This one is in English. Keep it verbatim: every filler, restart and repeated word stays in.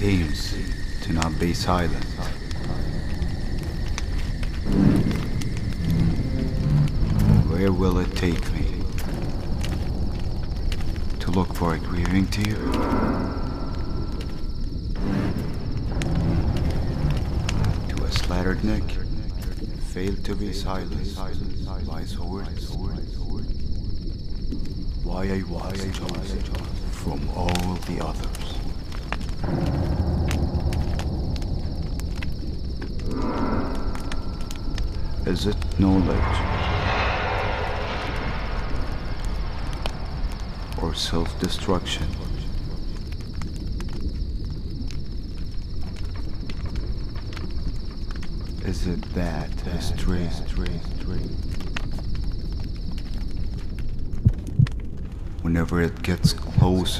seems to not be silent. Where will it take me? To look for a grieving tear? To a slattered neck, failed to be silenced by swords? Why I was chosen from all the others? Is it knowledge or self-destruction? Is it that history? Whenever it gets closer,